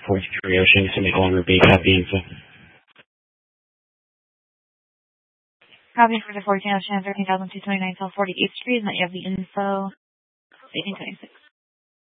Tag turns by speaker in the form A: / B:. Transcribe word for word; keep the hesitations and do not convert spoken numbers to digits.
A: forty-three Ocean, Semicolon Ruby, copy info.
B: Copy for the fourteen Ocean, thirteen thousand two hundred twenty-nine South forty-eighth Street, and that you have the info, eighteen twenty-six.